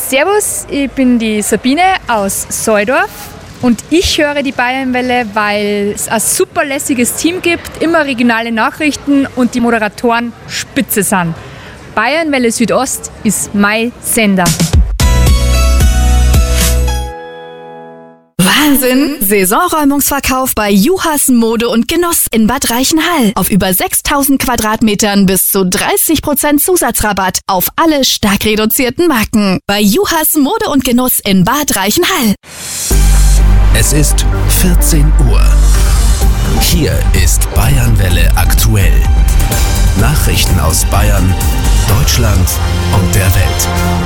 Servus, ich bin die Sabine aus Soldorf und ich höre die Bayernwelle, weil es ein super lässiges Team gibt, immer regionale Nachrichten und die Moderatoren spitze sind. Bayernwelle Südost ist mein Sender. Wahnsinn! Saisonräumungsverkauf bei Juhas Mode und Genuss in Bad Reichenhall. Auf über 6000 Quadratmetern bis zu 30% Zusatzrabatt auf alle stark reduzierten Marken. Bei Juhas Mode und Genuss in Bad Reichenhall. Es ist 14 Uhr. Hier ist Bayernwelle aktuell. Nachrichten aus Bayern, Deutschland und der Welt.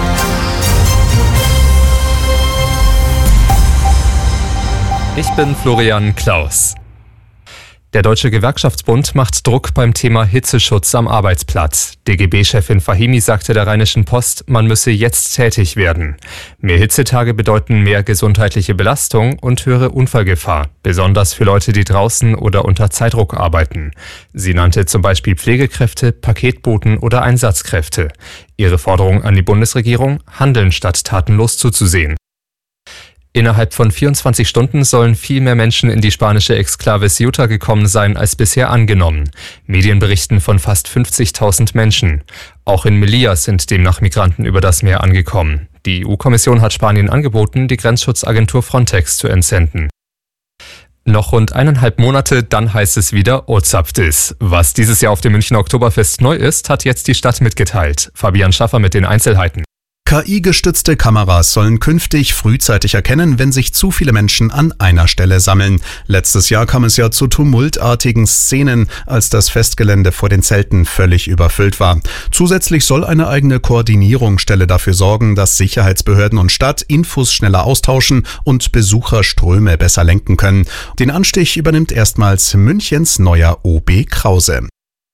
Ich bin Florian Klaus. Der Deutsche Gewerkschaftsbund macht Druck beim Thema Hitzeschutz am Arbeitsplatz. DGB-Chefin Fahimi sagte der Rheinischen Post, man müsse jetzt tätig werden. Mehr Hitzetage bedeuten mehr gesundheitliche Belastung und höhere Unfallgefahr, besonders für Leute, die draußen oder unter Zeitdruck arbeiten. Sie nannte zum Beispiel Pflegekräfte, Paketboten oder Einsatzkräfte. Ihre Forderung an die Bundesregierung: handeln statt tatenlos zuzusehen. Innerhalb von 24 Stunden sollen viel mehr Menschen in die spanische Exklave Ceuta gekommen sein als bisher angenommen. Medien berichten von fast 50.000 Menschen. Auch in Melilla sind demnach Migranten über das Meer angekommen. Die EU-Kommission hat Spanien angeboten, die Grenzschutzagentur Frontex zu entsenden. Noch rund 1,5 Monate, dann heißt es wieder Ozapftis. Was dieses Jahr auf dem Münchner Oktoberfest neu ist, hat jetzt die Stadt mitgeteilt. Fabian Schaffer mit den Einzelheiten. KI-gestützte Kameras sollen künftig frühzeitig erkennen, wenn sich zu viele Menschen an einer Stelle sammeln. Letztes Jahr kam es ja zu tumultartigen Szenen, als das Festgelände vor den Zelten völlig überfüllt war. Zusätzlich soll eine eigene Koordinierungsstelle dafür sorgen, dass Sicherheitsbehörden und Stadt Infos schneller austauschen und Besucherströme besser lenken können. Den Anstich übernimmt erstmals Münchens neuer OB Krause.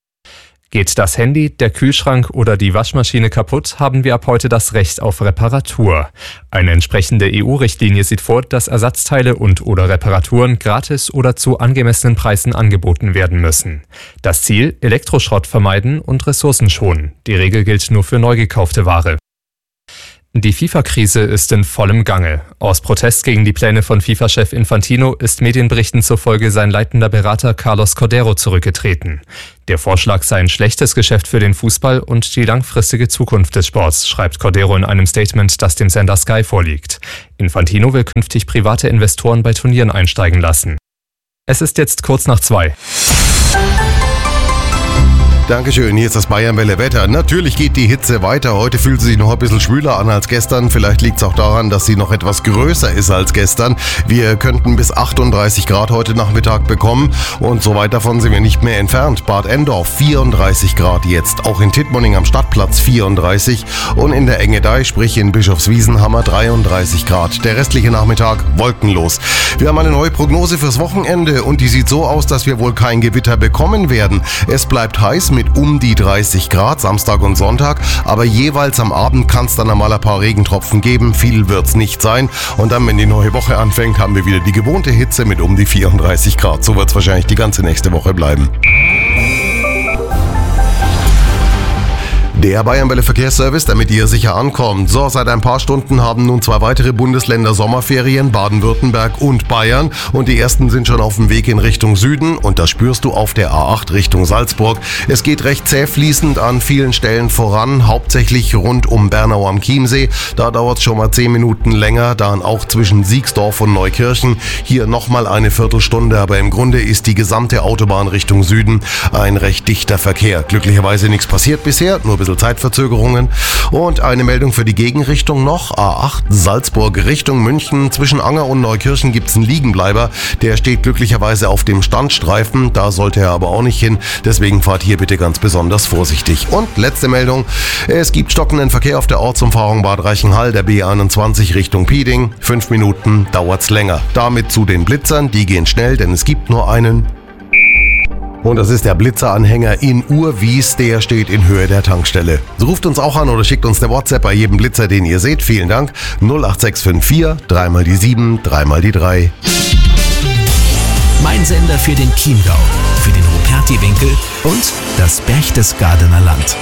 Geht das Handy, der Kühlschrank oder die Waschmaschine kaputt, haben wir ab heute das Recht auf Reparatur. Eine entsprechende EU-Richtlinie sieht vor, dass Ersatzteile und/oder Reparaturen gratis oder zu angemessenen Preisen angeboten werden müssen. Das Ziel: Elektroschrott vermeiden und Ressourcen schonen. Die Regel gilt nur für neu gekaufte Ware. Die FIFA-Krise ist in vollem Gange. Aus Protest gegen die Pläne von FIFA-Chef Infantino ist Medienberichten zufolge sein leitender Berater Carlos Cordeiro zurückgetreten. Der Vorschlag sei ein schlechtes Geschäft für den Fußball und die langfristige Zukunft des Sports, schreibt Cordeiro in einem Statement, das dem Sender Sky vorliegt. Infantino will künftig private Investoren bei Turnieren einsteigen lassen. Es ist jetzt kurz nach 2. Dankeschön, hier ist das Bayernwelle Wetter. Natürlich geht die Hitze weiter. Heute fühlt sie sich noch ein bisschen schwüler an als gestern. Vielleicht liegt es auch daran, dass sie noch etwas größer ist als gestern. Wir könnten bis 38 Grad heute Nachmittag bekommen und so weit davon sind wir nicht mehr entfernt. Bad Endorf 34 Grad jetzt, auch in Tittmoning am Stadtplatz 34 und in der Engedei, sprich in Bischofswiesen, haben wir 33 Grad. Der restliche Nachmittag wolkenlos. Wir haben eine neue Prognose fürs Wochenende und die sieht so aus, dass wir wohl kein Gewitter bekommen werden. Es bleibt heiß mit um die 30 Grad, Samstag und Sonntag, aber jeweils am Abend kann es dann einmal ein paar Regentropfen geben, viel wird es nicht sein und dann, wenn die neue Woche anfängt, haben wir wieder die gewohnte Hitze mit um die 34 Grad. So wird es wahrscheinlich die ganze nächste Woche bleiben. Der Bayernwelle Verkehrsservice, damit ihr sicher ankommt. So, seit ein paar Stunden haben nun 2 weitere Bundesländer Sommerferien, Baden-Württemberg und Bayern. Und die ersten sind schon auf dem Weg in Richtung Süden und das spürst du auf der A8 Richtung Salzburg. Es geht recht zäh fließend an vielen Stellen voran, hauptsächlich rund um Bernau am Chiemsee. Da dauert es schon mal 10 Minuten länger, dann auch zwischen Siegsdorf und Neukirchen. Hier nochmal eine Viertelstunde, aber im Grunde ist die gesamte Autobahn Richtung Süden ein recht dichter Verkehr. Glücklicherweise nichts passiert bisher, nur ein bisschen Zeitverzögerungen. Und eine Meldung für die Gegenrichtung noch. A8 Salzburg Richtung München. Zwischen Anger und Neukirchen gibt es einen Liegenbleiber. Der steht glücklicherweise auf dem Standstreifen. Da sollte er aber auch nicht hin. Deswegen fahrt hier bitte ganz besonders vorsichtig. Und letzte Meldung. Es gibt stockenden Verkehr auf der Ortsumfahrung Bad Reichenhall, der B21 Richtung Pieding. 5 Minuten dauert's länger. Damit zu den Blitzern. Die gehen schnell, denn es gibt nur einen. Und das ist der Blitzeranhänger in Urwies, der steht in Höhe der Tankstelle. Ruft uns auch an oder schickt uns eine WhatsApp bei jedem Blitzer, den ihr seht. Vielen Dank. 08654 3 mal die 7, 3 mal die 3. Mein Sender für den Chiemgau, für den Ruperti-Winkel und das Berchtesgadener Land.